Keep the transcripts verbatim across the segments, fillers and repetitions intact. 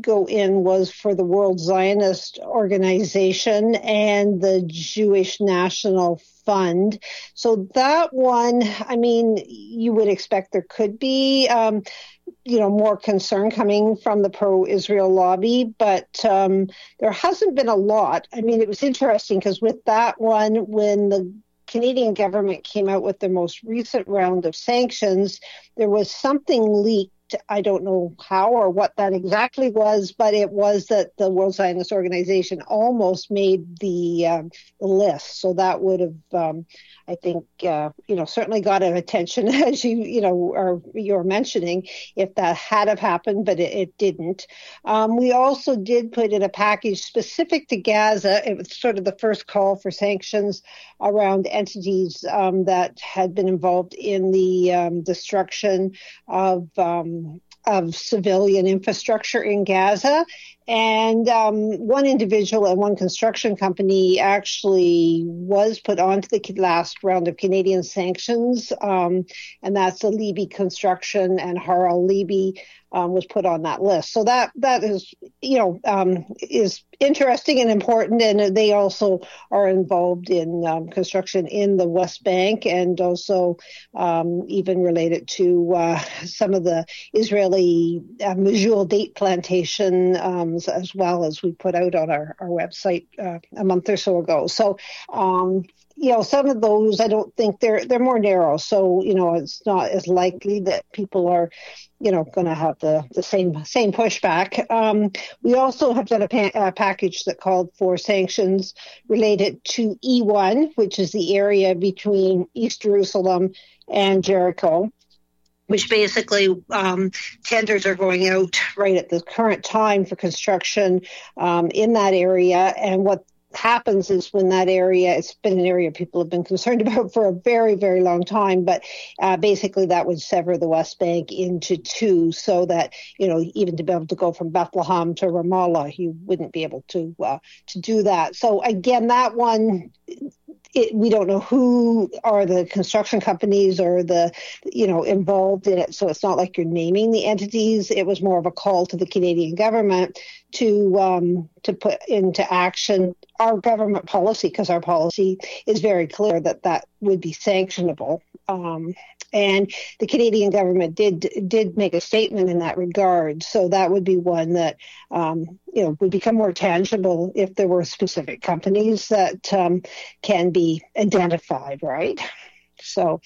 go in was for the World Zionist Organization and the Jewish National Fund. So that one, I mean, you would expect there could be, um, you know, more concern coming from the pro-Israel lobby, but um, there hasn't been a lot. I mean, it was interesting because with that one, when the Canadian government came out with their most recent round of sanctions, there was something leaked. I don't know how or what that exactly was, but it was that the World Zionist Organization almost made the, um, the list. So that would have, um, I think, uh, you know, certainly got an attention, as you, you know, are you're mentioning, if that had have happened, but it, it didn't. Um, we also did put in a package specific to Gaza. It was sort of the first call for sanctions around entities um, that had been involved in the um, destruction of um, of civilian infrastructure in Gaza. And um, one individual and one construction company actually was put onto the last round of Canadian sanctions, um, and that's the Libi Construction, and Harel Libi um, was put on that list. So that that is, you know, um, is interesting and important, and they also are involved in um, construction in the West Bank, and also um, even related to uh, some of the Israeli uh, Mejul date plantation, um, as well, as we put out on our, our website uh, a month or so ago. So, um, you know, some of those, I don't think they're they're more narrow. So, you know, it's not as likely that people are, you know, going to have the, the same same pushback. Um, we also have done a, pa- a package that called for sanctions related to E one, which is the area between East Jerusalem and Jericho, which basically um, tenders are going out right at the current time for construction um, in that area. And what happens is when that area, it's been an area people have been concerned about for a very, very long time, but uh, basically that would sever the West Bank into two, so that, you know, even to be able to go from Bethlehem to Ramallah, you wouldn't be able to uh, to do that. So again, that one, It, we don't know who are the construction companies or the, you know, involved in it. So it's not like you're naming the entities. It was more of a call to the Canadian government to um, to put into action our government policy, because our policy is very clear that that would be sanctionable. Um, and the Canadian government did did make a statement in that regard. So that would be one that, um, you know, would become more tangible if there were specific companies that um, can be identified, right? So,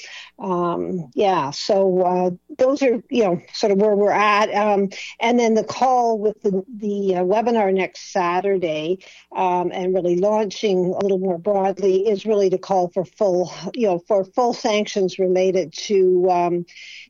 um, yeah, so uh, those are, you know, sort of where we're at. Um, and then the call with the, the uh, webinar next Saturday um, and really launching a little more broadly is really to call for full, you know, for full sanctions related to um,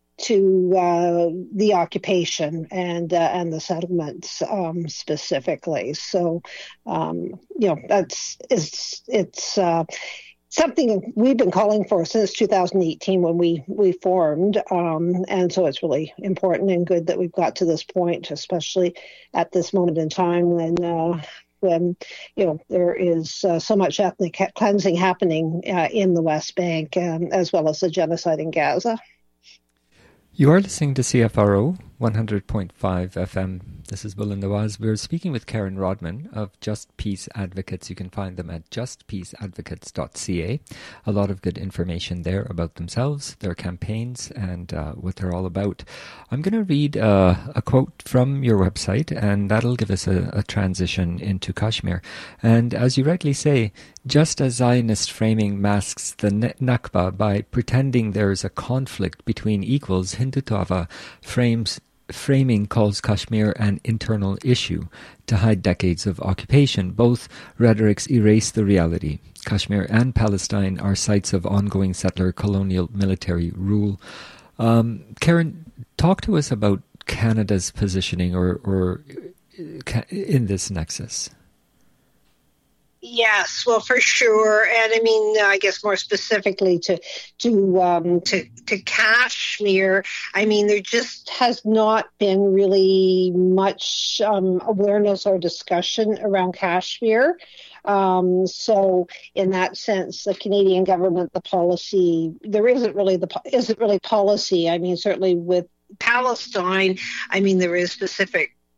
to uh, the occupation and uh, and the settlements um, specifically. So, um, you know, that's it's it's. Uh, Something we've been calling for since two thousand eighteen when we, we formed. Um, and so it's really important and good that we've got to this point, especially at this moment in time when, uh, when you know, there is uh, so much ethnic cleansing happening uh, in the West Bank, um, as well as the genocide in Gaza. You are listening to C F R O one hundred point five F M. This is Bulin Nawaz. We're speaking with Karen Rodman of Just Peace Advocates. You can find them at just peace advocates dot c a. A lot of good information there about themselves, their campaigns, and uh, what they're all about. I'm going to read uh, a quote from your website, and that'll give us a, a transition into Kashmir. And as you rightly say, just as Zionist framing masks the Nakba by pretending there is a conflict between equals, Hindutva frames framing calls Kashmir an internal issue to hide decades of occupation. Both rhetorics erase the reality. Kashmir and Palestine are sites of ongoing settler colonial military rule. Um, Karen, talk to us about Canada's positioning or, or in this nexus. Yes, well, for sure, and I mean, I guess more specifically to to um, to to Kashmir. I mean, there just has not been really much um, awareness or discussion around Kashmir. Um, so, in that sense, the Canadian government, the policy, there isn't really the isn't really policy. I mean, certainly with Palestine, I mean, there is specific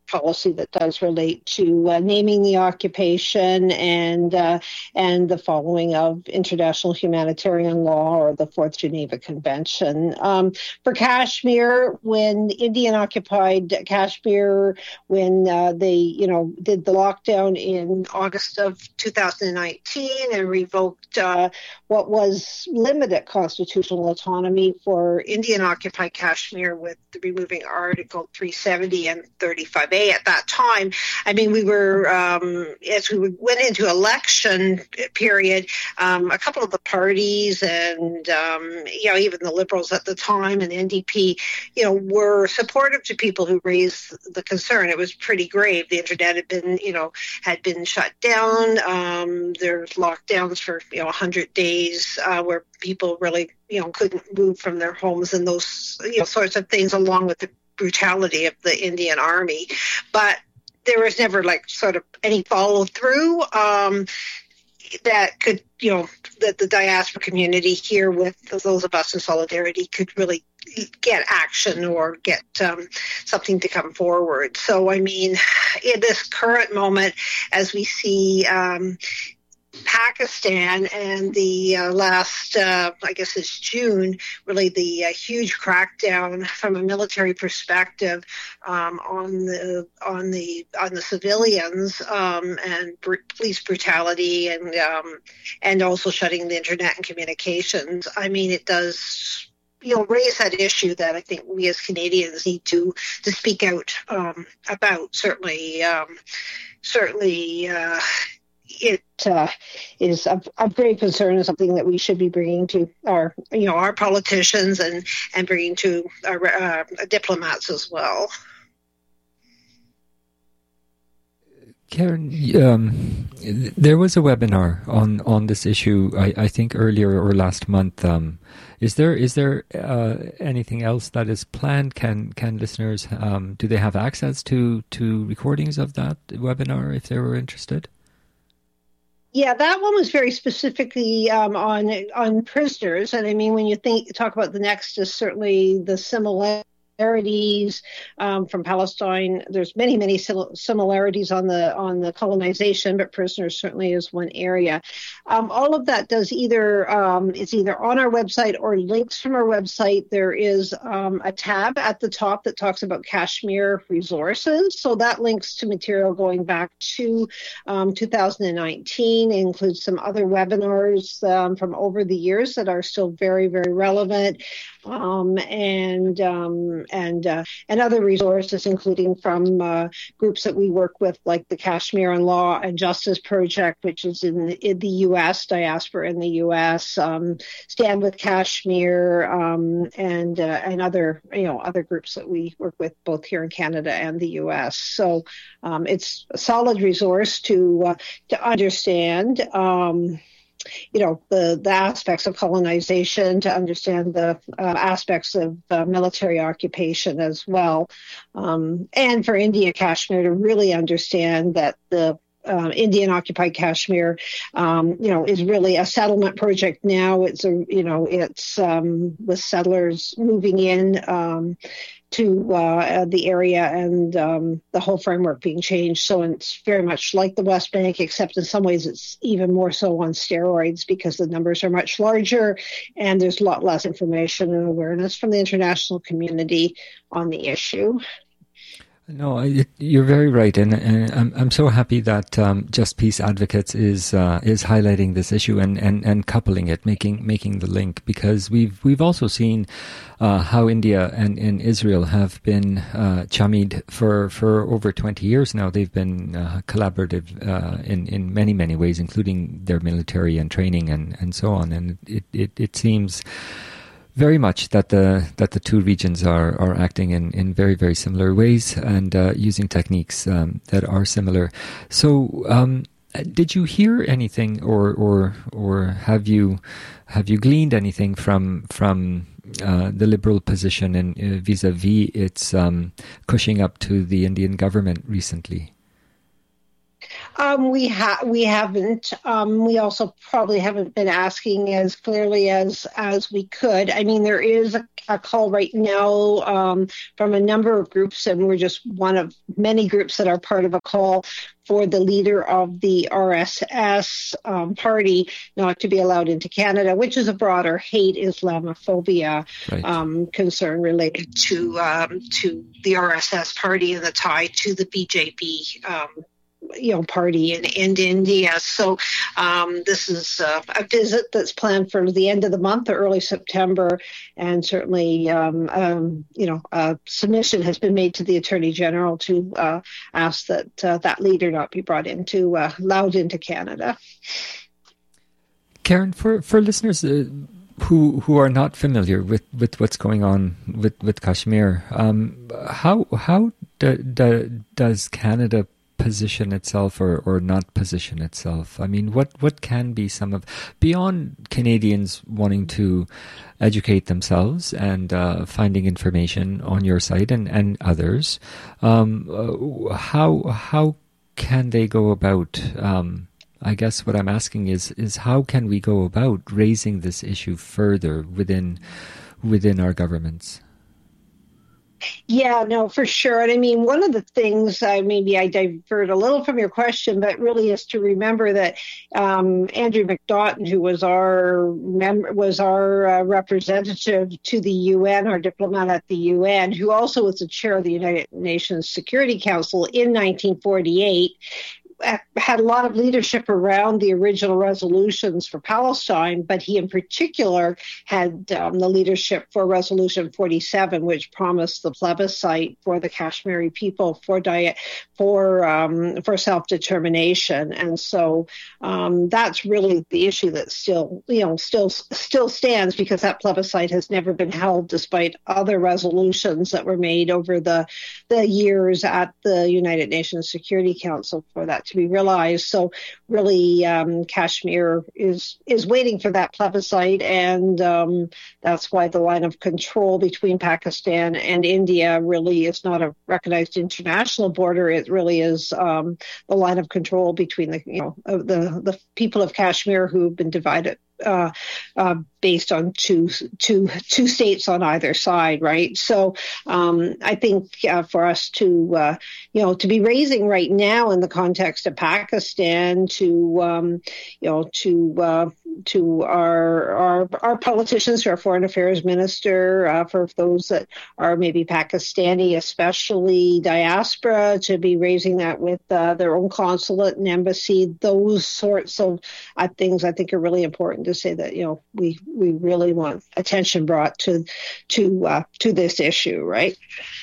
policy that does relate to uh, naming the occupation and uh, and the following of international humanitarian law or the Fourth Geneva Convention. Um, for Kashmir, when Indian occupied Kashmir, when uh, they you know did the lockdown in August of two thousand nineteen and revoked uh, what was limited constitutional autonomy for Indian occupied Kashmir with removing Article three seventy and thirty-five A at that time. I mean, we were, um, as we went into election period, um, a couple of the parties and, um, you know, even the Liberals at the time and the N D P, you know, were supportive to people who raised the concern. It was pretty grave. The internet had been, you know, had been shut down. Um, there's lockdowns for, you know, one hundred days uh, where people really, you know, couldn't move from their homes and those, you know, sorts of things, along with the brutality of the Indian Army. But there was never like sort of any follow through um, that could, you know, that the diaspora community here with those of us in solidarity could really get action or get um, something to come forward. So, I mean, in this current moment, as we see um, Pakistan and the uh, last, uh, I guess it's June, really the uh, huge crackdown from a military perspective um, on the on the on the civilians um, and br- police brutality and um, and also shutting the internet and communications. I mean, it does, you know, raise that issue that I think we as Canadians need to to speak out um, about. Certainly, um, certainly. Uh, It uh, is of, of great concern and something that we should be bringing to our, you know, our politicians and, and bringing to our uh, diplomats as well. Karen, um, there was a webinar on, on this issue, I, I think earlier or last month. Um, is there is there uh, anything else that is planned? Can can listeners um, do they have access to to recordings of that webinar if they were interested? Yeah, that one was very specifically um, on on prisoners, and I mean, when you think talk about the Nexus, certainly the similarities um, from Palestine. There's many, many similarities on the on the colonization, but prisoners certainly is one area. Um, all of that does either um, it's either on our website or links from our website. There is um, a tab at the top that talks about Kashmir resources, so that links to material going back to um, two thousand nineteen. It includes some other webinars um, from over the years that are still very, very relevant. Um, and um, and uh, and other resources, including from uh, groups that we work with, like the Kashmir and Law and Justice Project, which is in the, in the U S, diaspora in the U S, um, Stand with Kashmir, um, and uh, and other you know other groups that we work with both here in Canada and the U S. So um, it's a solid resource to uh, to understand. Um, you know, the, the aspects of colonization, to understand the uh, aspects of uh, military occupation as well. Um, and for India Kashmir to really understand that the Uh, Indian occupied Kashmir, um, you know, is really a settlement project now. It's a, you know, it's um, with settlers moving in um, to uh, the area and um, the whole framework being changed. So it's very much like the West Bank, except in some ways it's even more so on steroids because the numbers are much larger and there's a lot less information and awareness from the international community on the issue. No, it, you're very right, and, and I'm I'm so happy that um, Just Peace Advocates is uh, is highlighting this issue and, and, and coupling it, making making the link, because we've we've also seen uh, how India and, and Israel have been uh, chummied for, for over twenty years now. They've been uh, collaborative uh, in in many many ways, including their military and training and, and so on. And it it, it seems very much that the that the two regions are, are acting in, in very, very similar ways and uh, using techniques um, that are similar. So, um, did you hear anything, or or or have you have you gleaned anything from from uh, the Liberal position in uh, vis-a-vis its um, pushing up to the Indian government recently? Um, we ha- we haven't. Um, we also probably haven't been asking as clearly as as we could. I mean, there is a, a call right now um, from a number of groups, and we're just one of many groups that are part of a call for the leader of the R S S um, party not to be allowed into Canada, which is a broader hate Islamophobia Right. um, concern related to um, to the R S S party and the tie to the B J P. Um, you know, party in, in India. So um, this is uh, a visit that's planned for the end of the month or early September. And certainly, um, um, you know, a submission has been made to the Attorney General to uh, ask that uh, that leader not be brought into, uh, allowed into Canada. Karen, for, for listeners uh, who who are not familiar with, with what's going on with, with Kashmir, um, how, how do, do, does Canada position itself or, or not position itself? I mean, what, what can be some of, beyond Canadians wanting to educate themselves and uh, finding information on your site and, and others, um, uh, how how can they go about, um, I guess what I'm asking is, is how can we go about raising this issue further within within our governments? Yeah, no, for sure. And I mean, one of the things, uh, maybe I divert a little from your question, but really is to remember that um, Andrew McNaughton, who was our mem- was our uh, representative to the U N, our diplomat at the U N, who also was the chair of the United Nations Security Council in nineteen forty-eight, had a lot of leadership around the original resolutions for Palestine, but he in particular had um, the leadership for Resolution forty-seven, which promised the plebiscite for the Kashmiri people for diet for um, for self-determination. And so um, that's really the issue that still, you know, still still stands, because that plebiscite has never been held, despite other resolutions that were made over the the years at the United Nations Security Council for that to be realized. So really, um, Kashmir is is waiting for that plebiscite, and um, that's why the line of control between Pakistan and India really is not a recognized international border. It really is um, the line of control between the you know the the people of Kashmir who've been divided Uh, uh, based on two, two, two states on either side, right? So um, I think uh, for us to, uh, you know, to be raising right now in the context of Pakistan, to, um, you know, to uh, to our, our our politicians, to our foreign affairs minister, uh, for those that are maybe Pakistani, especially diaspora, to be raising that with uh, their own consulate and embassy. Those sorts of uh, things I think are really important to say that, you know, we we really want attention brought to to uh, to this issue, right?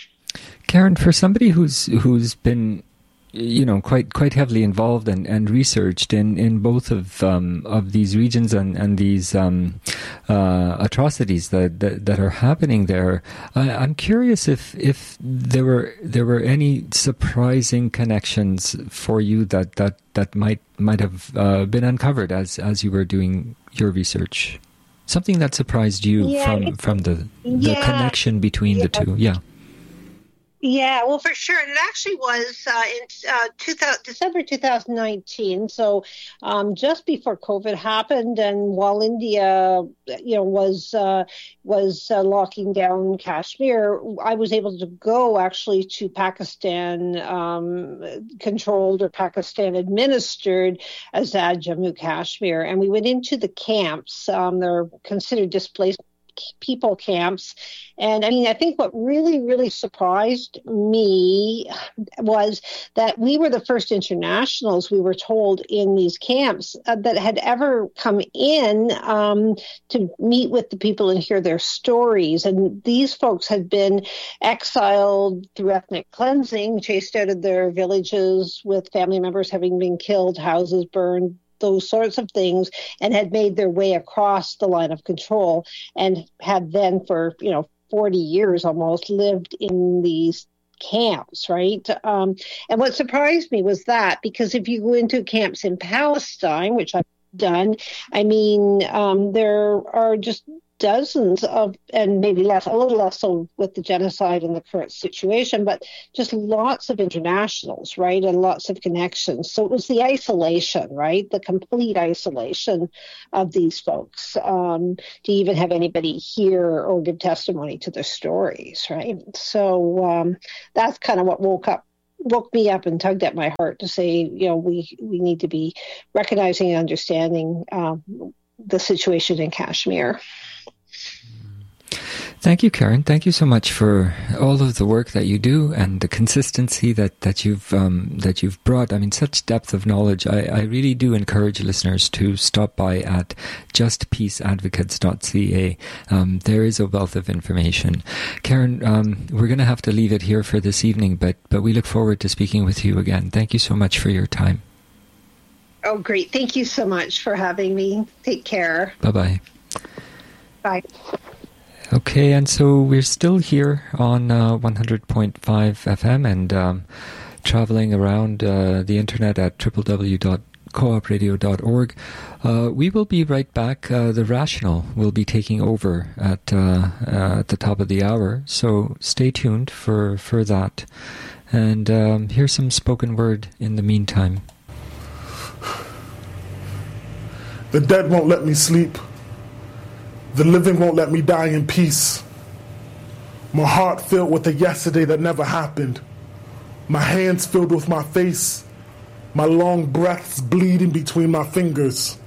Karen, for somebody who's who's been, you know, quite quite heavily involved and, and researched in, in both of um, of these regions and and these um, uh, atrocities that, that that are happening there, I, I'm curious if if there were there were any surprising connections for you that that, that might might have uh, been uncovered as as you were doing your research. Something that surprised you yeah, from from the the yeah, connection between yeah. the two. Yeah. Yeah, well, for sure. And it actually was uh, in uh, two thousand, December twenty nineteen. So um, just before COVID happened, and while India, you know, was uh, was uh, locking down Kashmir, I was able to go actually to Pakistan um, controlled or Pakistan administered Azad Jammu Kashmir, and we went into the camps. Um, they're considered displaced people camps. And I mean, I think what really, really surprised me was that we were the first internationals, we were told, in these camps uh, that had ever come in um, to meet with the people and hear their stories. And these folks had been exiled through ethnic cleansing, chased out of their villages with family members having been killed, houses burned, those sorts of things, and had made their way across the line of control, and had then for, you know, forty years almost lived in these camps, right? Um, and what surprised me was that, because if you go into camps in Palestine, which I've done, I mean, um, there are just dozens of, and maybe less, a little less so with the genocide and the current situation, but just lots of internationals, right, and lots of connections. So it was the isolation, right, the complete isolation of these folks um, to even have anybody hear or give testimony to their stories, right? So um, that's kind of what woke up woke me up and tugged at my heart to say, you know, we, we need to be recognizing and understanding um, the situation in Kashmir. Thank you, Karen. Thank you so much for all of the work that you do and the consistency that, that you've um, that you've brought. I mean, such depth of knowledge. I, I really do encourage listeners to stop by at just peace advocates dot c a. Um, there is a wealth of information. Karen, um, we're going to have to leave it here for this evening, but but we look forward to speaking with you again. Thank you so much for your time. Oh, great. Thank you so much for having me. Take care. Bye-bye. Bye. Okay, and so we're still here on uh, one hundred point five F M and um, traveling around uh, the internet at w w w dot co op radio dot org. Uh, we will be right back. Uh, the Rational will be taking over at uh, uh, at the top of the hour, so stay tuned for, for that. And um, here's some spoken word in the meantime. The dead won't let me sleep. The living won't let me die in peace. My heart filled with a yesterday that never happened. My hands filled with my face. My long breaths bleeding between my fingers.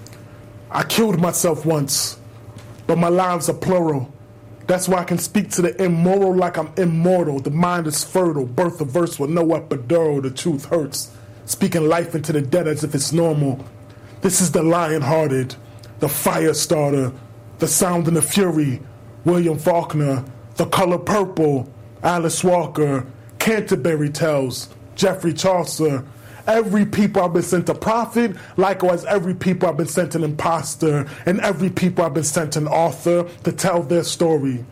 I killed myself once, but my lives are plural. That's why I can speak to the immoral like I'm immortal. The mind is fertile, birth a verse with no epidural. The truth hurts, speaking life into the dead as if it's normal. This is the lion-hearted, the fire starter, the sound and the fury, William Faulkner, The Color Purple, Alice Walker, Canterbury Tales, Geoffrey Chaucer. Every people I've been sent a prophet, likewise every people I've been sent an imposter, and every people I've been sent an author to tell their story.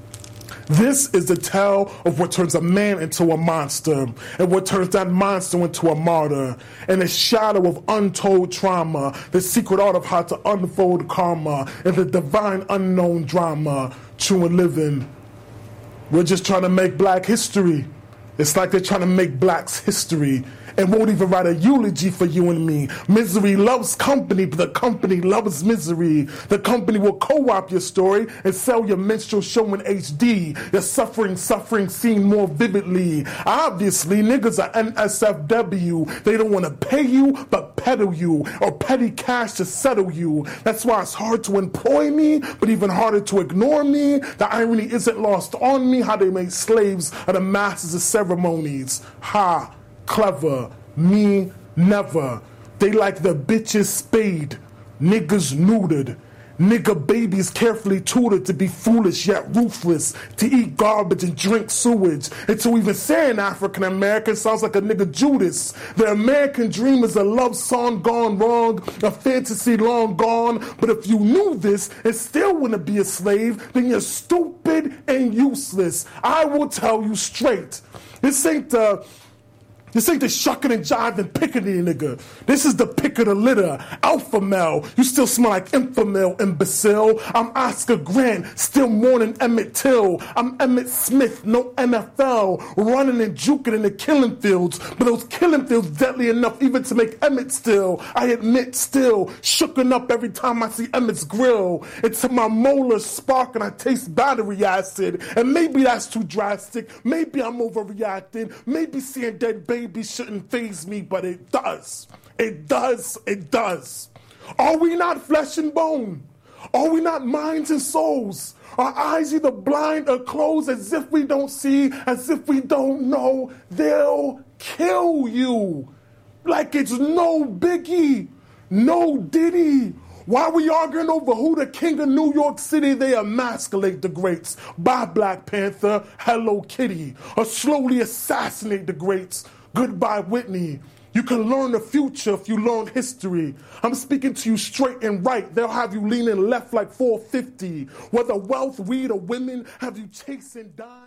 This is the tale of what turns a man into a monster, and what turns that monster into a martyr, and a shadow of untold trauma, the secret art of how to unfold karma, and the divine unknown drama, true and living. We're just trying to make black history. It's like they're trying to make blacks history and won't even write a eulogy for you and me. Misery loves company, but the company loves misery. The company will co-op your story and sell your minstrel show in H D. Your suffering, suffering seen more vividly. Obviously, niggas are N S F W. They don't want to pay you, but peddle you, or petty cash to settle you. That's why it's hard to employ me, but even harder to ignore me. The irony isn't lost on me, how they made slaves of the masses of ceremonies. Ha! Clever, me, never. They like the bitches spayed, niggas neutered, nigga babies carefully tutored to be foolish yet ruthless, to eat garbage and drink sewage. And to even say an African American sounds like a nigga Judas. The American dream is a love song gone wrong, a fantasy long gone. But if you knew this and still want to be a slave, then you're stupid and useless. I will tell you straight. This ain't the This ain't the shucking and jiving Piccadilly nigga. This is the pick of the litter. Alpha male. You still smell like infamil, imbecile. I'm Oscar Grant, still mourning Emmett Till. I'm Emmett Smith, no N F L. Running and juking in the killing fields. But those killing fields deadly enough even to make Emmett still. I admit still, shooken up every time I see Emmett's grill. Until my molars spark and I taste battery acid. And maybe that's too drastic. Maybe I'm overreacting. Maybe seeing dead babies Maybe shouldn't faze me, but it does. It does. It does. Are we not flesh and bone? Are we not minds and souls? Our eyes either blind or closed, as if we don't see, as if we don't know. They'll kill you. Like it's no biggie, no diddy. While we arguing over who the king of New York City, they emasculate the greats. Bye, Black Panther. Hello, Kitty. Or slowly assassinate the greats. Goodbye, Whitney. You can learn the future if you learn history. I'm speaking to you straight and right. They'll have you leaning left like four fifty. Whether wealth, weed, or women, have you chasing dying.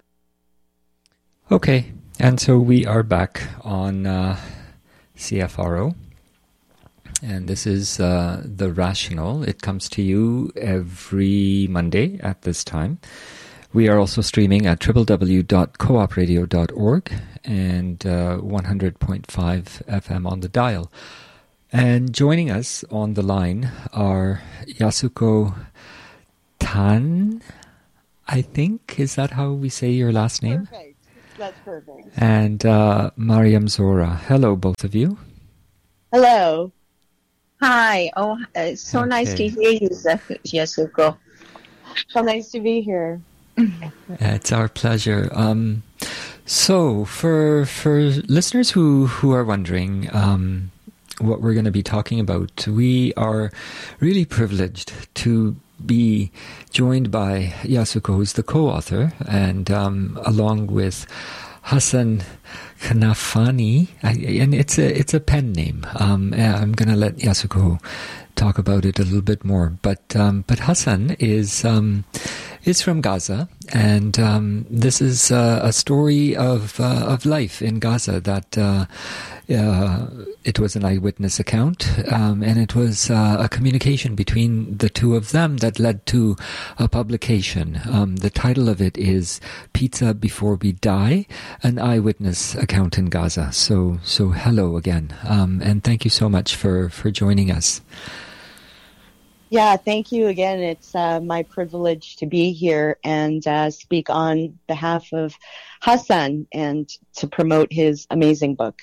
Okay, and so we are back on uh, C F R O. And this is uh, The Rational. It comes to you every Monday at this time. We are also streaming at w w w dot coop radio dot org and uh, one hundred point five F M on the dial. And joining us on the line are Yasuko Tan, I think. Is that how we say your last name? Perfect. That's perfect. And uh, Mariam Zora. Hello, both of you. Hello. Hi. Oh, it's so Okay. nice to hear you, Yasuko. So nice to be here. It's our pleasure. Um, so, for for listeners who, who are wondering um, what we're going to be talking about, we are really privileged to be joined by Yasuko, who's the co-author, and um, along with Hassan Kanafani, I, and it's a it's a pen name. Um, I'm going to let Yasuko talk about it a little bit more, but um, but Hassan is um, is from Gaza, and um, this is uh, a story of uh, of life in Gaza. That uh, uh, it was an eyewitness account, um, and it was uh, a communication between the two of them that led to a publication. Um, the title of it is "Pizza Before We Die: An Eyewitness Account in Gaza." So so hello again, um, and thank you so much for for joining us. Yeah, thank you again. It's uh, my privilege to be here and uh, speak on behalf of Hassan and to promote his amazing book.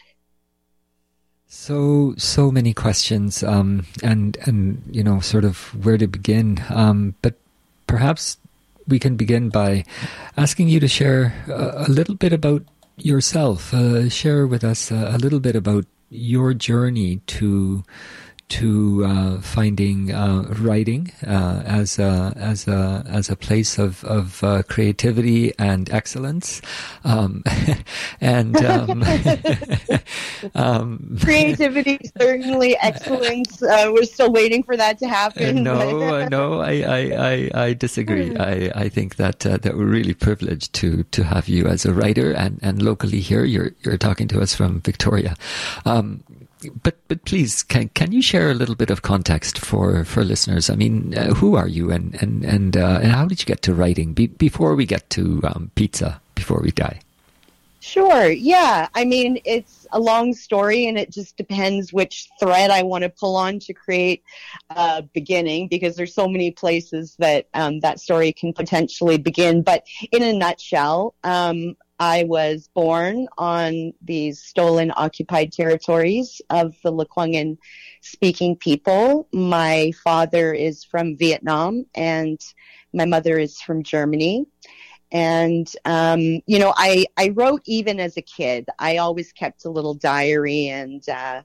So, so many questions, um, and, and, you know, sort of where to begin. Um, but perhaps we can begin by asking you to share a, a little bit about yourself, uh, share with us a, a little bit about your journey to to uh, finding uh, writing uh, as a as a as a place of of uh, creativity and excellence, um, and um, um, creativity, certainly excellence. Uh, we're still waiting for that to happen. No, uh, no, I, I, I, I disagree. I, I think that uh, that we're really privileged to to have you as a writer, and, and locally here, you're you're talking to us from Victoria. Um, But but please, can can you share a little bit of context for, for listeners? I mean, uh, who are you, and and and, uh, and how did you get to writing? Be, before we get to um, pizza, before we die. Sure. Yeah. I mean, it's a long story, and it just depends which thread I want to pull on to create a beginning, because there's so many places that um, that story can potentially begin. But in a nutshell, um, I was born on these stolen, occupied territories of the Lekwungen speaking people. My father is from Vietnam, and my mother is from Germany. And, um, you know, I, I wrote even as a kid. I always kept a little diary and, uh,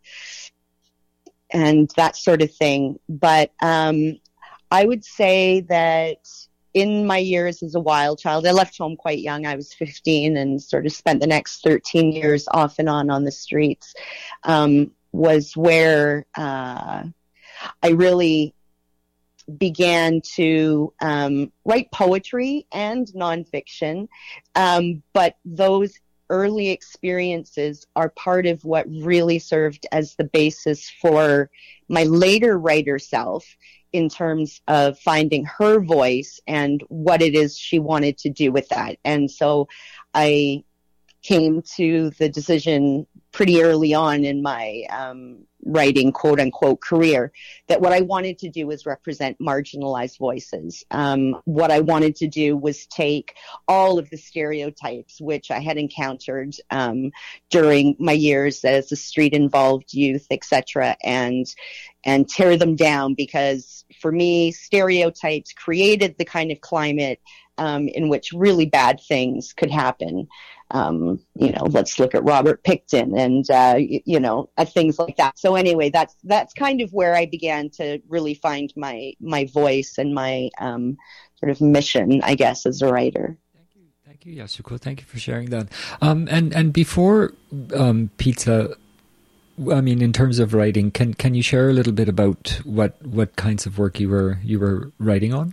and that sort of thing. But, um, I would say that in my years as a wild child, I left home quite young. I was fifteen and sort of spent the next thirteen years off and on on the streets, um, was where, uh, I really began to um, write poetry and nonfiction. Um, but those early experiences are part of what really served as the basis for my later writer self in terms of finding her voice and what it is she wanted to do with that. And so I came to the decision pretty early on in my um, writing, quote unquote, career, that what I wanted to do was represent marginalized voices. Um, what I wanted to do was take all of the stereotypes which I had encountered um, during my years as a street-involved youth, et cetera, and and tear them down, because for me, stereotypes created the kind of climate um, in which really bad things could happen. Um, you know, let's look at Robert Pickton and, uh, you, you know, uh, things like that. So anyway, that's, that's kind of where I began to really find my, my voice and my, um, sort of mission, I guess, as a writer. Thank you. Thank you, Yasuko. Thank you for sharing that. Um, and, and before, um, pizza, I mean, in terms of writing, can, can you share a little bit about what, what kinds of work you were, you were writing on?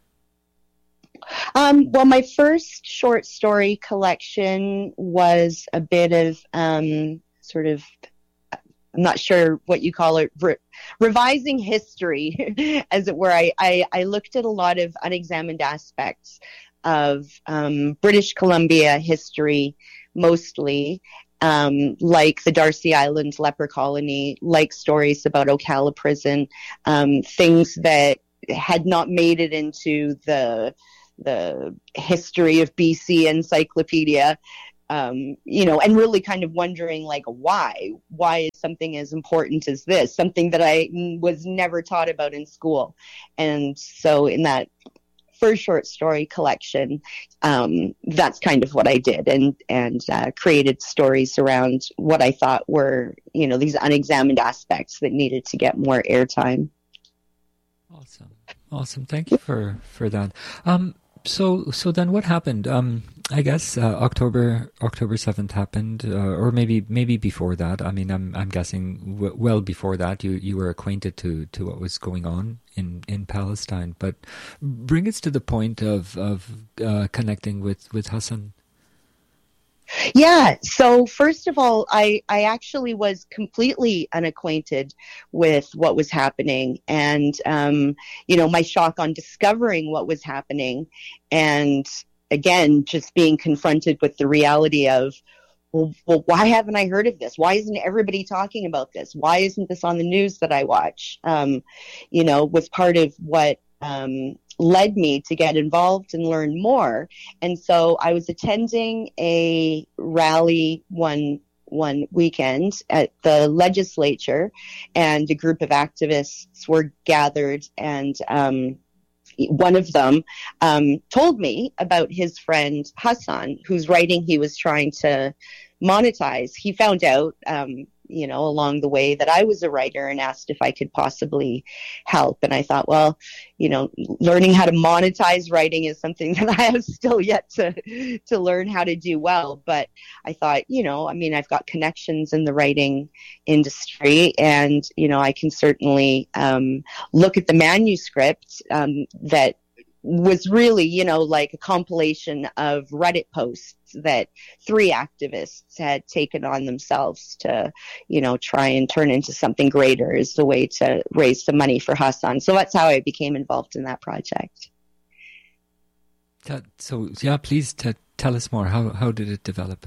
Um, well, my first short story collection was a bit of um, sort of I'm not sure what you call it, re- revising history, as it were. I, I, I looked at a lot of unexamined aspects of um, British Columbia history, mostly, um, like the Darcy Island leper colony, like stories about Ocala prison, um, things that had not made it into the the history of B C encyclopedia. Um, you know, and really kind of wondering, like, why? Why is something as important as this? Something that I was never taught about in school. And so in that first short story collection, um, that's kind of what I did, and, and uh, created stories around what I thought were, you know, these unexamined aspects that needed to get more airtime. Awesome. Awesome. Thank you for, for that. Um, So, so then what happened? Um, I guess uh, October October seventh happened, uh, or maybe maybe before that. I mean, I'm I'm guessing w- well before that. You you were acquainted to, to what was going on in, in Palestine. But bring us to the point of of uh, connecting with, with Hassan. Yeah. So first of all, I, I actually was completely unacquainted with what was happening, and, um, you know, my shock on discovering what was happening, and again, just being confronted with the reality of, well, well, why haven't I heard of this? Why isn't everybody talking about this? Why isn't this on the news that I watch? Um, you know, was part of what, um, led me to get involved and learn more. And so I was attending a rally one one weekend at the legislature, and a group of activists were gathered, and um, one of them um, told me about his friend Hassan, whose writing he was trying to monetize. He found out um, you know, along the way that I was a writer, and asked if I could possibly help. And I thought, well, you know, learning how to monetize writing is something that I have still yet to, to learn how to do well. But I thought, you know, I mean, I've got connections in the writing industry, and, you know, I can certainly um, look at the manuscript um, that was really, you know, like a compilation of Reddit posts that three activists had taken on themselves to, you know, try and turn into something greater as a way to raise some money for Hassan. So that's how I became involved in that project. So, yeah, please t- tell us more. How how did it develop?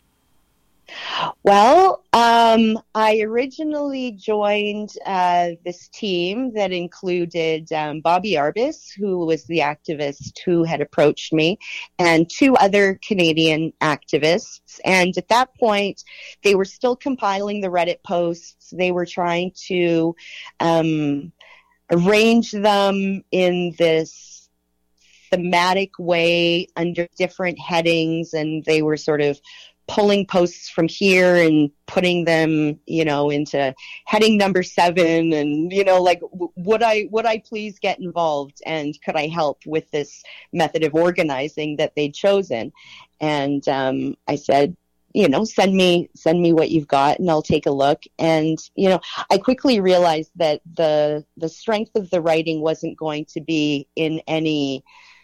Well, um, I originally joined uh, this team that included um, Bobby Arbus, who was the activist who had approached me, and two other Canadian activists. And at that point, they were still compiling the Reddit posts. They were trying to um, arrange them in this thematic way under different headings, and they were sort of pulling posts from here and putting them, you know, into heading number seven, and, you know, like, w- would I, would I please get involved, and could I help with this method of organizing that they'd chosen? And, um, I said, you know, send me, send me what you've got, and I'll take a look. And, you know, I quickly realized that the, the strength of the writing wasn't going to be in any,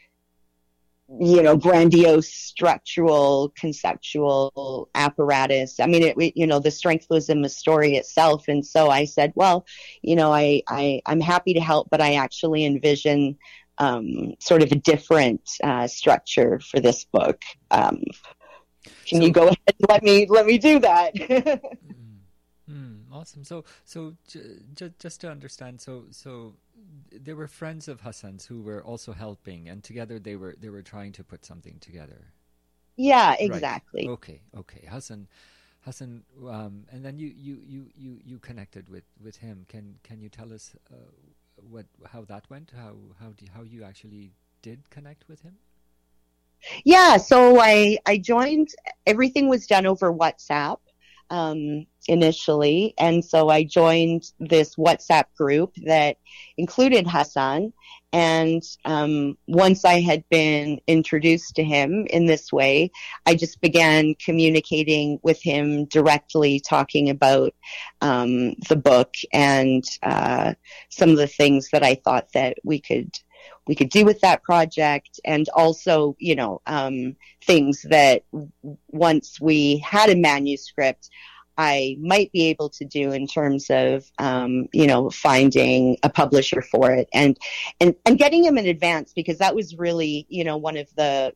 you know, grandiose structural, conceptual apparatus. I mean, it, you know, the strength was in the story itself. And so I said, well, you know, I, I, I'm happy to help, but I actually envision um, sort of a different uh, structure for this book. Um, can so, you go ahead and let me, let me do that? mm, mm, awesome. So, so j- j- just to understand, so, so, there were friends of Hassan's who were also helping, and together they were they were trying to put something together. Yeah, exactly. Right. Okay, okay. Hassan, Hassan, um, and then you, you, you, you, you connected with, with him. Can can you tell us uh, what how that went? How how do, how you actually did connect with him? Yeah, so I I joined. Everything was done over WhatsApp. Um, initially. And so I joined this WhatsApp group that included Hassan. And um, once I had been introduced to him in this way, I just began communicating with him directly, talking about um, the book and uh, some of the things that I thought that we could we could do with that project, and also, you know, um, things that once we had a manuscript, I might be able to do in terms of, um, you know, finding a publisher for it and, and, and getting him in advance, because that was really, you know, one of the,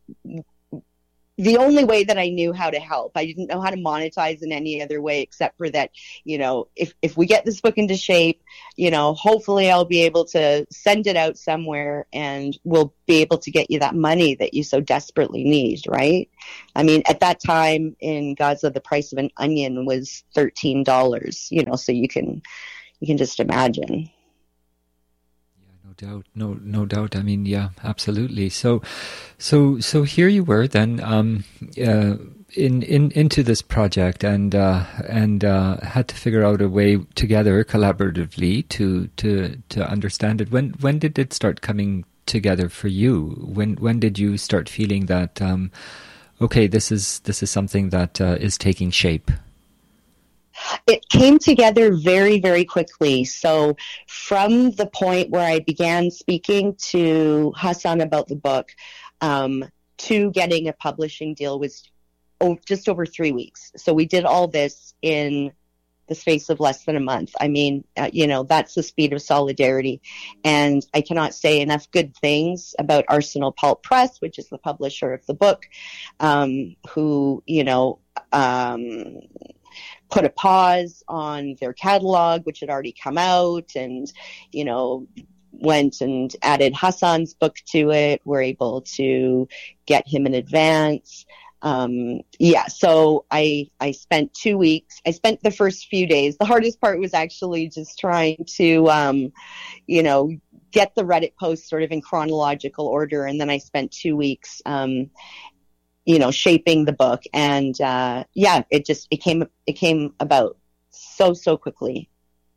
the only way that I knew how to help. I didn't know how to monetize in any other way except for that, you know, if, if we get this book into shape, you know, hopefully I'll be able to send it out somewhere and we'll be able to get you that money that you so desperately need, right? I mean, at that time in Gaza, the price of an onion was thirteen dollars, you know, so you can, you can just imagine. No doubt, no, no doubt. I mean, yeah, absolutely. So, so, so here you were then, um, uh, in, in, into this project and, uh, and, uh, had to figure out a way together collaboratively to, to, to understand it. When, when did it start coming together for you? When, when did you start feeling that, um, okay, this is, this is something that, uh, is taking shape? It came together very, very quickly. So from the point where I began speaking to Hassan about the book, um, to getting a publishing deal was oh, just over three weeks. So we did all this in the space of less than a month. I mean, uh, you know, that's the speed of solidarity. And I cannot say enough good things about Arsenal Pulp Press, which is the publisher of the book, um, who, you know, um, put a pause on their catalog, which had already come out, and, you know, went and added Hassan's book to it. We're able to get him in advance. Um, yeah, so I, I spent two weeks. I spent the first few days. The hardest part was actually just trying to, um, you know, get the Reddit posts sort of in chronological order. And then I spent two weeks, um, you know, shaping the book. And, uh, yeah, it just, it came, it came about so, so quickly.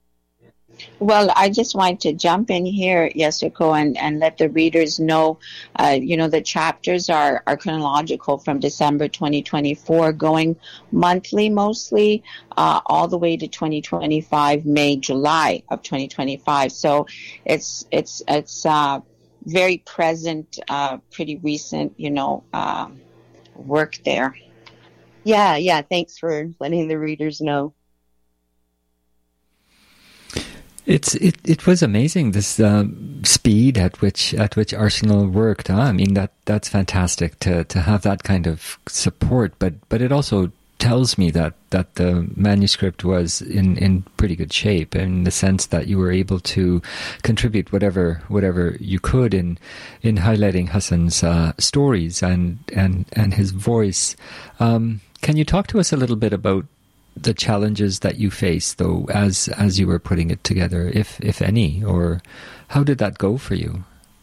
Well, I just want to jump in here, Yasuko, and, and let the readers know, uh, you know, the chapters are, are chronological from December twenty twenty-four, going monthly mostly, uh, all the way to twenty twenty-five, May, July of twenty twenty-five. So it's, it's, it's, uh, very present, uh, pretty recent, you know, uh, work there. Yeah, yeah. Thanks for letting the readers know. It's it, it was amazing, this uh, speed at which at which Arsenal worked. Huh? I mean, that that's fantastic to to have that kind of support. But but it also tells me that that the manuscript was in in pretty good shape, in the sense that you were able to contribute whatever whatever you could in in highlighting Hassan's uh, stories and and and his voice. Um, can you talk to us a little bit about the challenges that you faced, though, as as you were putting it together, if if any, or how did that go for you?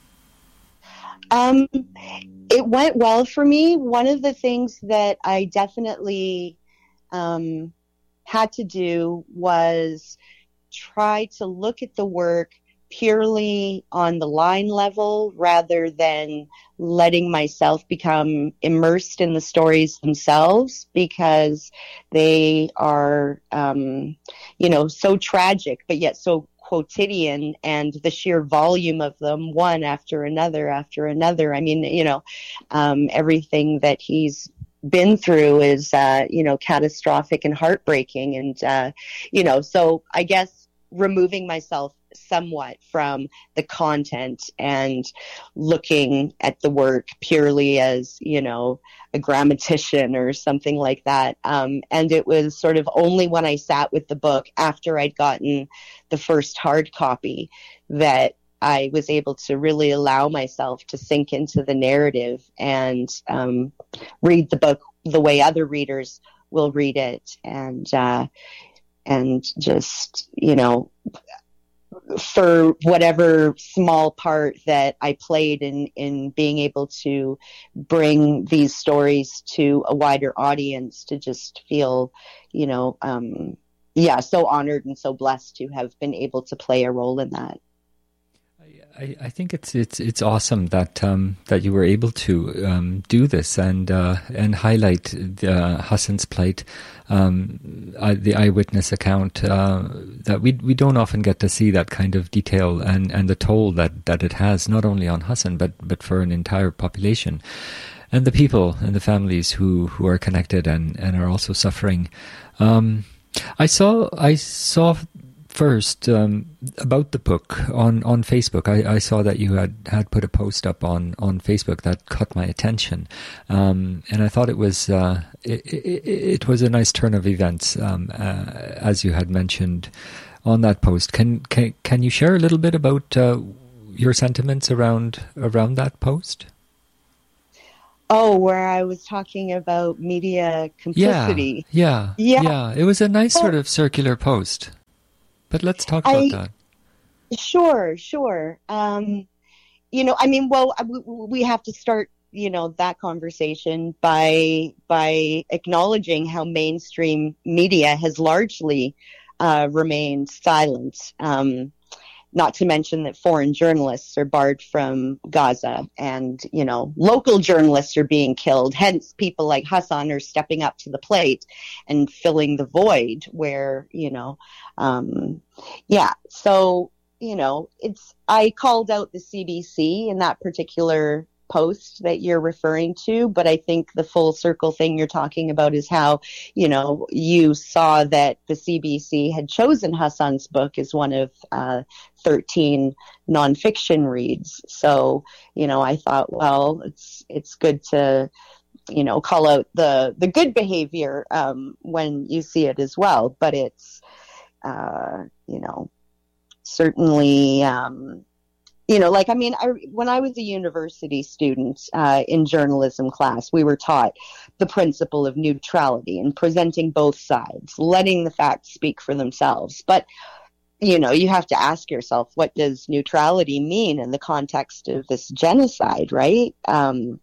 Um, it went well for me. One of the things that I definitely um, had to do was try to look at the work purely on the line level rather than letting myself become immersed in the stories themselves, because they are, um, you know, so tragic, but yet so quotidian, and the sheer volume of them, one after another after another. I mean, you know, um, everything that he's been through is, uh, you know, catastrophic and heartbreaking. And, uh, you know, so I guess removing myself somewhat from the content and looking at the work purely as, you know, a grammatician or something like that. Um, and it was sort of only when I sat with the book after I'd gotten the first hard copy that I was able to really allow myself to sink into the narrative and um, read the book the way other readers will read it. And, uh, and just, you know, for whatever small part that I played in, in being able to bring these stories to a wider audience, to just feel, you know, um, yeah, so honored and so blessed to have been able to play a role in that. I, I think it's it's it's awesome that um, that you were able to um, do this and uh, and highlight the, uh, Hassan's plight, um, I, the eyewitness account. Uh, that we we don't often get to see that kind of detail and, and the toll that, that it has, not only on Hassan but but for an entire population, and the people and the families who, who are connected and, and are also suffering. Um, I saw I saw first um, about the book on, on Facebook. I, I saw that you had, had put a post up on, on Facebook that caught my attention, um, and I thought it was uh, it, it, it was a nice turn of events, um, uh, as you had mentioned on that post. Can can can you share a little bit about uh, your sentiments around around that post? Oh, where I was talking about media complicity. Yeah, yeah, yeah. yeah. It was a nice sort of circular post. But let's talk about I, that. Sure, sure. Um, you know, I mean, well, we have to start, you know, that conversation by by acknowledging how mainstream media has largely uh, remained silent. Um, Not to mention that foreign journalists are barred from Gaza, and, you know, local journalists are being killed. Hence, people like Hassan are stepping up to the plate and filling the void where, you know, um, yeah. So, you know, it's, I called out the C B C in that particular post that you're referring to, but I think the full circle thing you're talking about is how, you know, you saw that the C B C had chosen Hassan's book as one of uh, thirteen nonfiction reads. So, you know, I thought, well, it's it's good to, you know, call out the the good behavior um, when you see it as well. But it's, uh, you know, certainly. Um, You know, like, I mean, I, when I was a university student uh, in journalism class, we were taught the principle of neutrality and presenting both sides, letting the facts speak for themselves. But, you know, you have to ask yourself, what does neutrality mean in the context of this genocide, right? Um,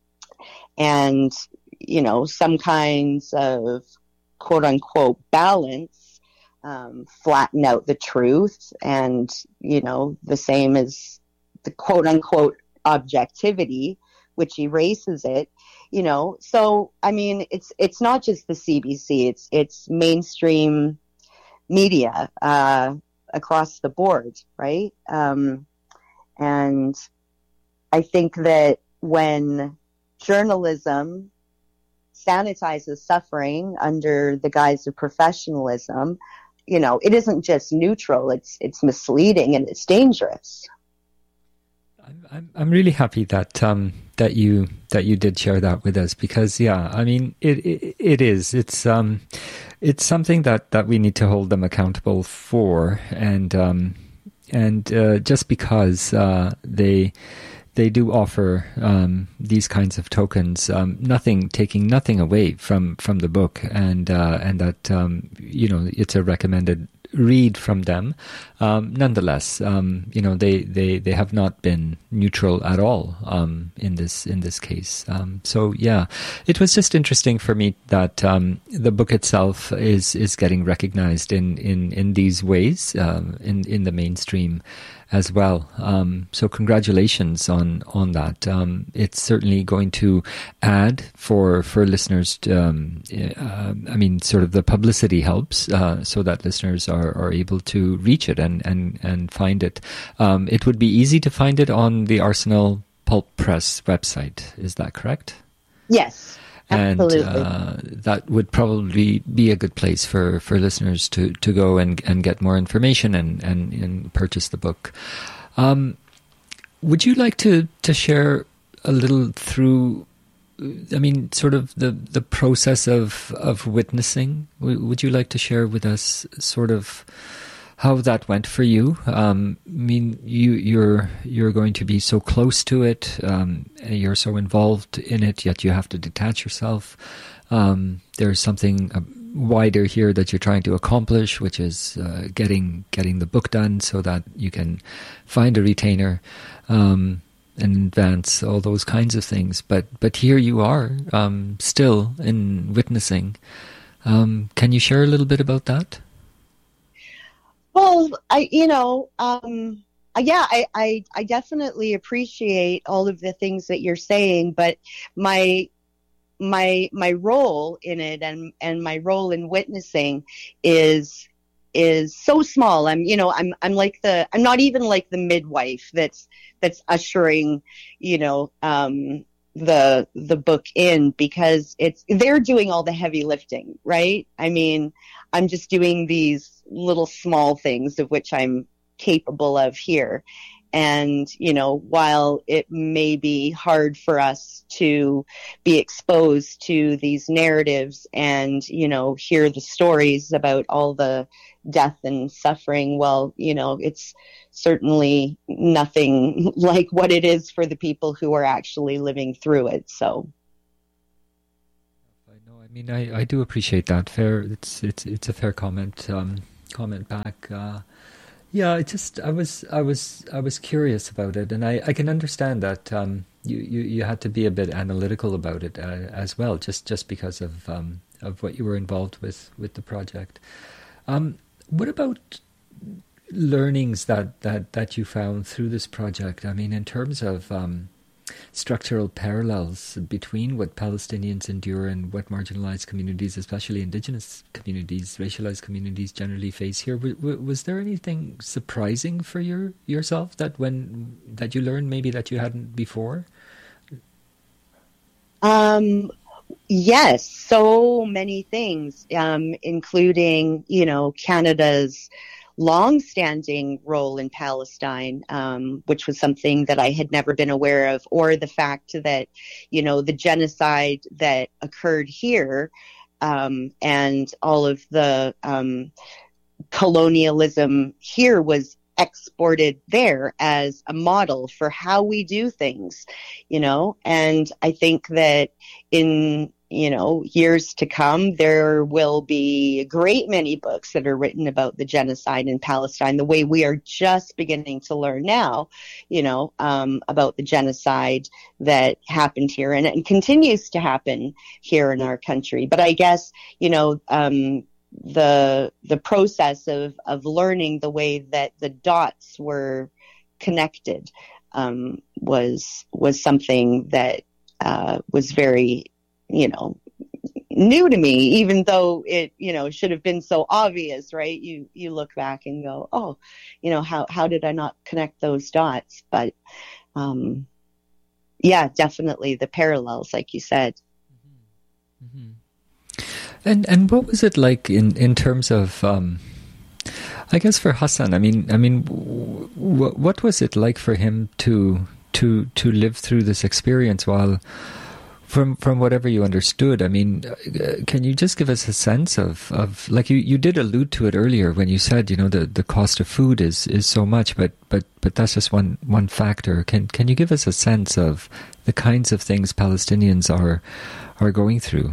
and, you know, some kinds of quote unquote balance Um, flatten out the truth, and, you know, the same as the quote unquote objectivity, which erases it, you know. So, I mean, it's, it's not just the C B C, it's, it's mainstream media, uh, across the board, right? Um, and I think that when journalism sanitizes suffering under the guise of professionalism, you know, it isn't just neutral, it's it's misleading and it's dangerous. I'm I'm really happy that um that you that you did share that with us, because yeah, I mean it it, it is it's um it's something that, that we need to hold them accountable for, and um and uh, just because uh, they they do offer um, these kinds of tokens, um, nothing taking nothing away from, from the book, and uh, and that um, you know, it's a recommended read from them. Um, nonetheless, um, you know, they, they, they have not been neutral at all um, in this in this case. Um, so yeah, it was just interesting for me that um, the book itself is is getting recognized in in, in these ways um, in in the mainstream as well. Um, so congratulations on on that. Um, it's certainly going to add for for listeners. To, um, uh, I mean, sort of the publicity helps uh, so that listeners are, are able to reach it and and and find it. Um, it would be easy to find it on the Arsenal Pulp Press website. Is that correct? Yes. Absolutely. And uh, that would probably be a good place for, for listeners to, to go and, and get more information and, and, and purchase the book. Um, would you like to, to share a little through, I mean, sort of the, the process of, of witnessing? Would you like to share with us sort of how that went for you? Um, I mean, you, you're you're going to be so close to it. Um, you're so involved in it, yet you have to detach yourself. Um, there's something uh, wider here that you're trying to accomplish, which is uh, getting getting the book done so that you can find a retainer um, and advance all those kinds of things. But but here you are, um, still in witnessing. Um, can you share a little bit about that? Well, I, you know, um, yeah, I, I, I definitely appreciate all of the things that you're saying, but my, my, my role in it and, and my role in witnessing is, is so small. I'm, you know, I'm, I'm like the, I'm not even like the midwife that's, that's ushering, you know, um, the the book in, because it's they're doing all the heavy lifting, right? I mean, I'm just doing these little small things of which I'm capable of here. And, you know, while it may be hard for us to be exposed to these narratives and, you know, hear the stories about all the death and suffering, well, you know, it's certainly nothing like what it is for the people who are actually living through it. So. I know. I mean, I, I do appreciate that. Fair. It's it's it's a fair comment. Um, comment back. Uh, Yeah, it just I was I was I was curious about it, and I, I can understand that um, you, you, you had to be a bit analytical about it uh, as well, just just because of um, of what you were involved with with the project. Um, what about learnings that, that, that you found through this project? I mean, in terms of um, structural parallels between what Palestinians endure and what marginalized communities, especially indigenous communities, racialized communities generally face here. W- w- was there anything surprising for your yourself that when that you learned maybe that you hadn't before? Um, yes, so many things, um, including, you know, Canada's long-standing role in Palestine, um, which was something that I had never been aware of, or the fact that, you know, the genocide that occurred here, um, and all of the um, colonialism here was exported there as a model for how we do things, you know. And I think that in, you know, years to come, there will be a great many books that are written about the genocide in Palestine, the way we are just beginning to learn now, you know, um, about the genocide that happened here and, and continues to happen here in our country. But I guess, you know, um, the the process of, of learning the way that the dots were connected um, was was something that uh, was very, you know, new to me, even though it, you know, should have been so obvious, right? You you look back and go, oh, you know, how how did I not connect those dots? But um, yeah, definitely the parallels, like you said. Mm-hmm. Mm-hmm. And and what was it like in, in terms of, um, I guess for Hassan? I mean, I mean, w- what was it like for him to to to live through this experience? While, from from whatever you understood, I mean, uh, can you just give us a sense of, of like you, you did allude to it earlier when you said, you know, the, the cost of food is, is so much, but but but that's just one one factor. Can can you give us a sense of the kinds of things Palestinians are are going through?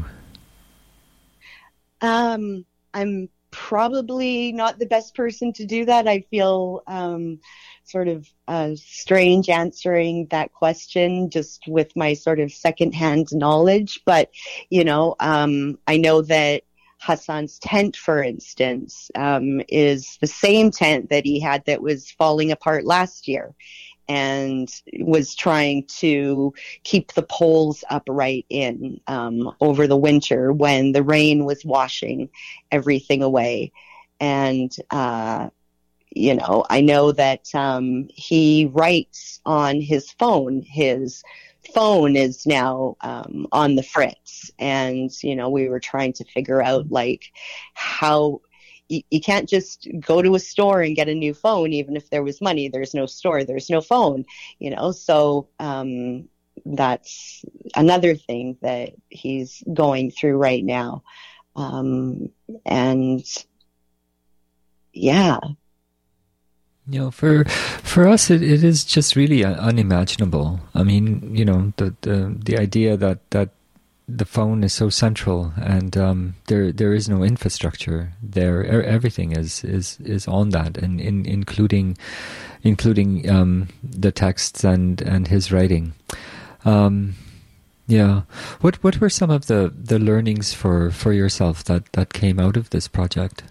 Um, I'm probably not the best person to do that. I feel um, sort of uh, strange answering that question just with my sort of secondhand knowledge. But, you know, um, I know that Hassan's tent, for instance, um, is the same tent that he had that was falling apart last year, and was trying to keep the poles upright in um, over the winter when the rain was washing everything away. And, uh, you know, I know that um, he writes on his phone. His phone is now um, on the fritz. And, you know, we were trying to figure out, like, how... You can't just go to a store and get a new phone, even if there was money. There's no store, there's no phone, you know. So um, that's another thing that he's going through right now. Um, and yeah. You know, for for us, it, it is just really unimaginable. I mean, you know, the the, the idea that, that the phone is so central, and um, there there is no infrastructure there. Everything is is, is on that, and in, including including um, the texts and, and his writing. Um, yeah, what what were some of the, the learnings for, for yourself that, that came out of this project?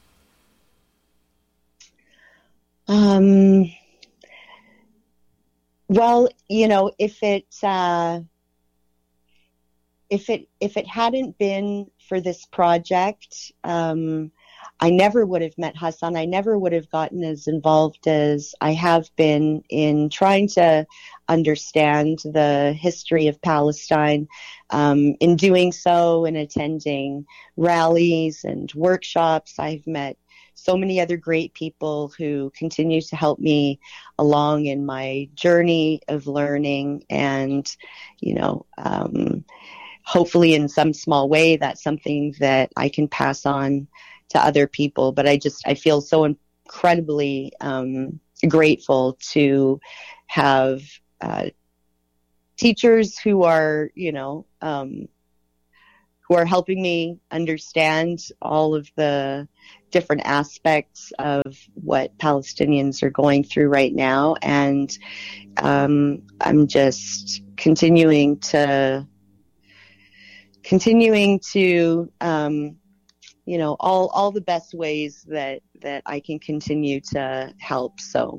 Um. Well, you know, if it. Uh, If it if it hadn't been for this project, um, I never would have met Hassan. I never would have gotten as involved as I have been in trying to understand the history of Palestine. Um, in doing so and attending rallies and workshops, I've met so many other great people who continue to help me along in my journey of learning. And, you know, um, hopefully in some small way, that's something that I can pass on to other people. But I just, I feel so incredibly um, grateful to have uh, teachers who are, you know, um, who are helping me understand all of the different aspects of what Palestinians are going through right now. And um, I'm just continuing to, continuing to, um, you know, all, all the best ways that, that I can continue to help. So.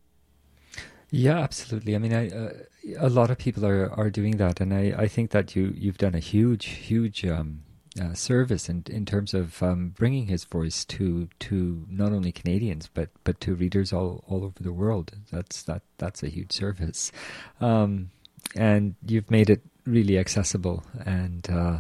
Yeah, absolutely. I mean, I, uh, a lot of people are, are doing that, and I, I think that you, you've done a huge, huge um, uh, service in in terms of um, bringing his voice to to not only Canadians but but to readers all, all over the world. That's that that's a huge service, um, and you've made it really accessible, and uh,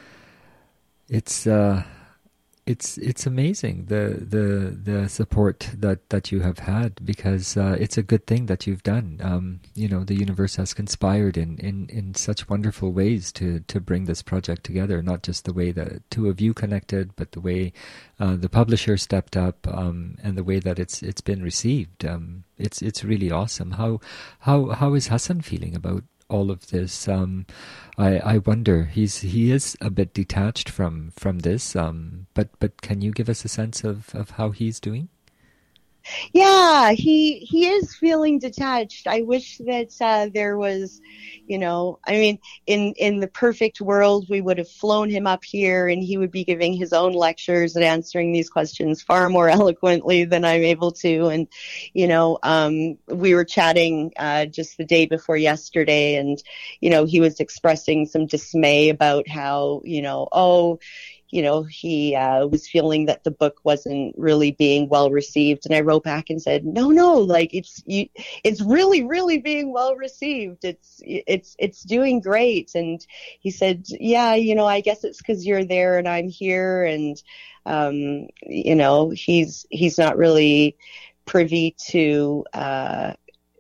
it's. Uh, It's it's amazing the the the support that, that you have had, because uh, it's a good thing that you've done. Um, you know, the universe has conspired in, in, in such wonderful ways to, to bring this project together. Not just the way the two of you connected, but the way uh, the publisher stepped up, um, and the way that it's it's been received. Um, it's it's really awesome. How how how is Hassan feeling about all of this? Um, I, I wonder. He's he is a bit detached from from this. Um, but but can you give us a sense of, of how he's doing? Yeah, he he is feeling detached. I wish that uh, there was, you know, I mean, in in the perfect world, we would have flown him up here and he would be giving his own lectures and answering these questions far more eloquently than I'm able to. And, you know, um, we were chatting uh, just the day before yesterday, and, you know, he was expressing some dismay about how, you know, oh, you know, he uh, was feeling that the book wasn't really being well received. And I wrote back and said, no, no, like it's, you, it's really, really being well received. It's, it's, it's doing great. And he said, yeah, you know, I guess it's because you're there and I'm here. And, um, you know, he's, he's not really privy to uh,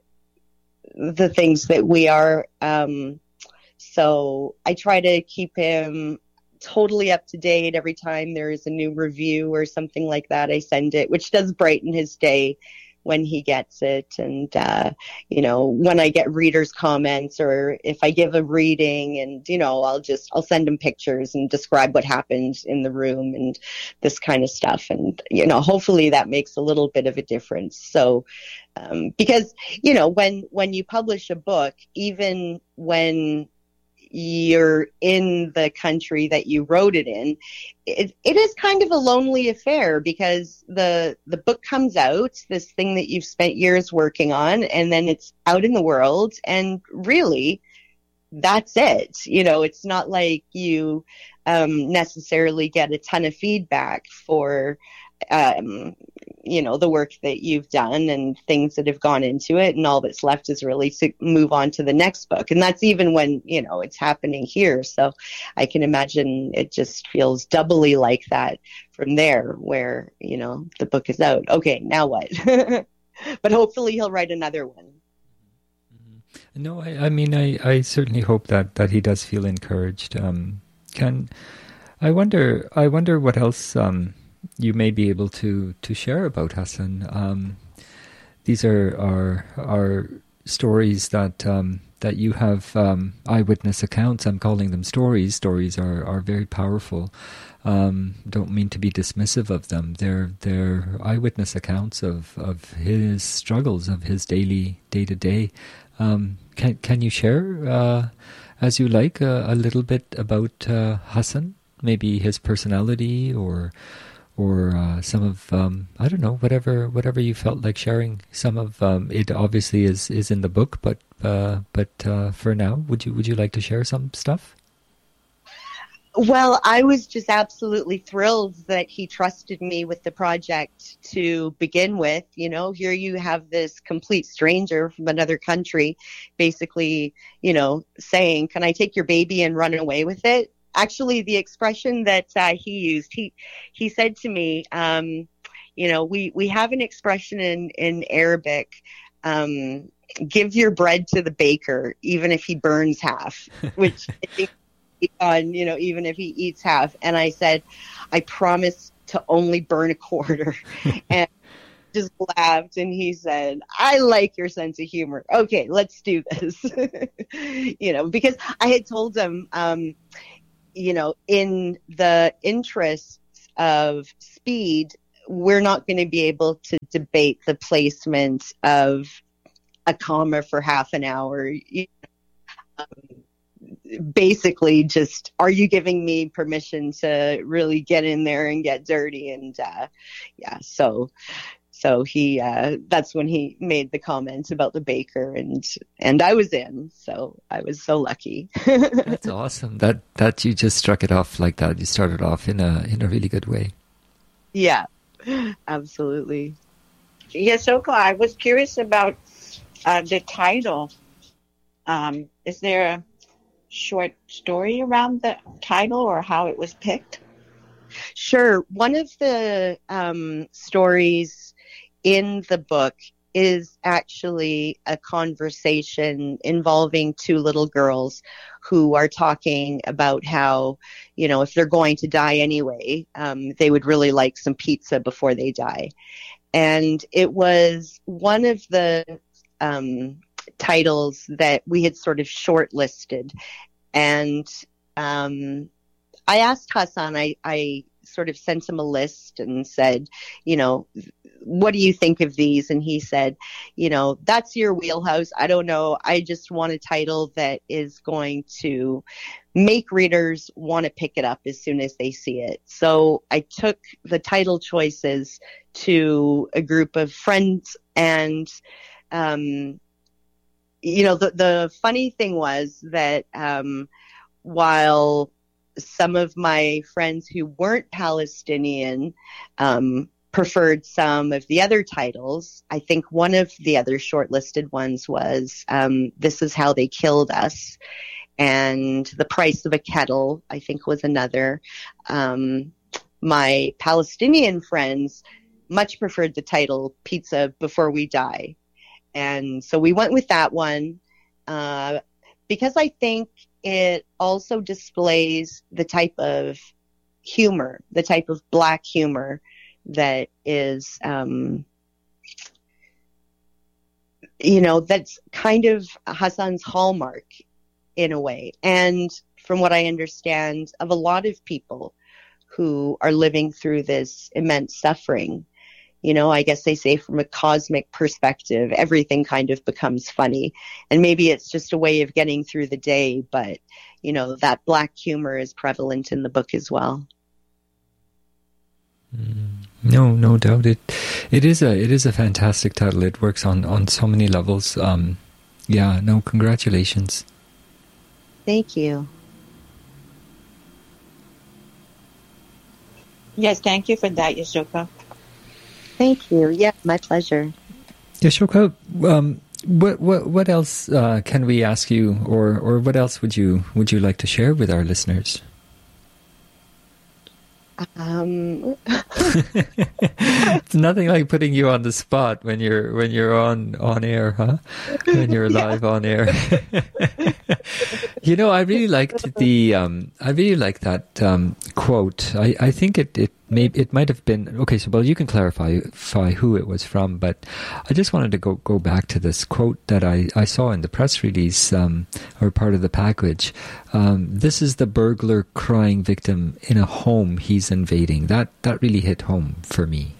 the things that we are. Um, so I try to keep him totally up to date. Every time there is a new review or something like that, I send it, which does brighten his day when he gets it. And, uh, you know, when I get readers' comments, or if I give a reading, and, you know, I'll just, I'll send him pictures and describe what happened in the room and this kind of stuff. And, you know, hopefully that makes a little bit of a difference. So, um, because, you know, when, when you publish a book, even when you're in the country that you wrote it in, it, it is kind of a lonely affair, because the the book comes out, this thing that you've spent years working on, and then it's out in the world, and really that's it. You know, it's not like you um, necessarily get a ton of feedback for um, you know, the work that you've done and things that have gone into it, and all that's left is really to move on to the next book. And that's even when, you know, it's happening here. So I can imagine it just feels doubly like that from there, where, you know, the book is out. Okay, now what? But hopefully he'll write another one. No, I, I mean, I, I certainly hope that, that he does feel encouraged. Um, can I wonder? I wonder what else um, you may be able to, to share about Hassan. Um, these are are are stories that um, that you have um, eyewitness accounts. I'm calling them stories. Stories are, are very powerful. Um, don't mean to be dismissive of them. They're they're eyewitness accounts of, of his struggles, of his daily day to day. Can can you share, uh, as you like, uh, a little bit about uh, Hassan? Maybe his personality, or or uh, some of um, I don't know, whatever whatever you felt like sharing. Some of um, it obviously is, is in the book, but uh, but uh, for now, would you would you like to share some stuff? Well, I was just absolutely thrilled that he trusted me with the project to begin with. You know, here you have this complete stranger from another country basically, you know, saying, can I take your baby and run away with it? Actually, the expression that uh, he used, he he said to me, um, you know, we, we have an expression in, in Arabic, um, give your bread to the baker, even if he burns half, which I think on, you know, even if he eats half. And I said, I promise to only burn a quarter. And just laughed, and he said, I like your sense of humor. Okay, let's do this. You know, because I had told him, um, you know, in the interests of speed, we're not going to be able to debate the placement of a comma for half an hour. You know, um, basically just, are you giving me permission to really get in there and get dirty? And uh yeah so so he uh that's when he made the comment about the baker, and and I was in, so I was so lucky. That's awesome that that you just struck it off like that. You started off in a in a really good way. Yeah, absolutely. Yasoko, I was curious about uh the title. Um is there a short story around the title or how it was picked? Sure. One of the um, stories in the book is actually a conversation involving two little girls who are talking about how, you know, if they're going to die anyway, um, they would really like some pizza before they die. And it was one of the um, titles that we had sort of shortlisted. And um, I asked Hassan, I, I sort of sent him a list and said, you know, what do you think of these? And he said, you know, that's your wheelhouse. I don't know. I just want a title that is going to make readers want to pick it up as soon as they see it. So I took the title choices to a group of friends, and um, you know, the, the funny thing was that um, while some of my friends who weren't Palestinian um, preferred some of the other titles, I think one of the other shortlisted ones was um, This Is How They Killed Us, and The Price of a Kettle, I think, was another. Um, my Palestinian friends much preferred the title Pizza Before We Die. And so we went with that one uh, because I think it also displays the type of humor, the type of Black humor that is, um, you know, that's kind of Hassan's hallmark in a way. And from what I understand of a lot of people who are living through this immense suffering, you know, I guess they say from a cosmic perspective, everything kind of becomes funny. And maybe it's just a way of getting through the day, but, you know, that Black humor is prevalent in the book as well. Mm, no, no doubt. It it is a it is a fantastic title. It works on, on so many levels. Um, yeah, no, congratulations. Thank you. Yes, thank you for that, Yashoka. Thank you. Yeah, my pleasure. Yashoka, um, what what what else uh, can we ask you, or, or what else would you would you like to share with our listeners? Um, It's nothing like putting you on the spot when you're when you're on, on air, huh? When you're Yeah. live on air. You know, I really liked the um, I really liked that um, quote. I, I think it it may it might have been okay. So, well, you can clarify clarify who it was from, but I just wanted to go go back to this quote that I, I saw in the press release um, or part of the package. Um, this is the burglar crying victim in a home he's invading. That that really hit home for me.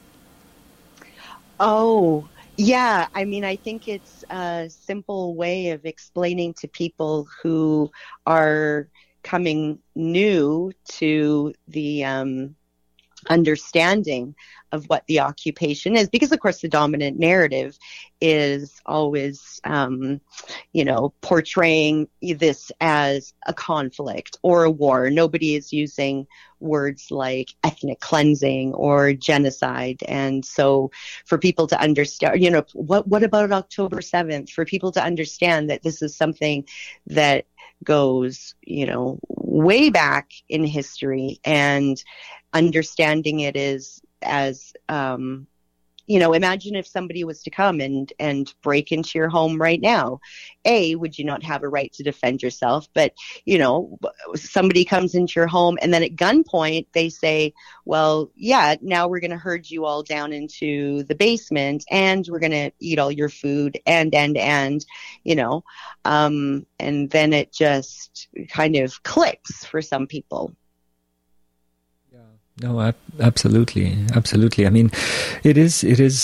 Oh, yeah. I mean, I think it's a simple way of explaining to people who are coming new to the um, understanding of what the occupation is, because of course the dominant narrative is always, um, you know, portraying this as a conflict or a war. Nobody is using words like ethnic cleansing or genocide. And so for people to understand, you know, what, what about October seventh? For people to understand that this is something that goes, you know, way back in history, and understanding it is as, um, you know, imagine if somebody was to come and, and break into your home right now. A, would you not have a right to defend yourself? But, you know, somebody comes into your home and then at gunpoint, they say, well, yeah, now we're going to herd you all down into the basement and we're going to eat all your food and, and, and, you know, um, and then it just kind of clicks for some people. No, absolutely, absolutely. I mean, it is it is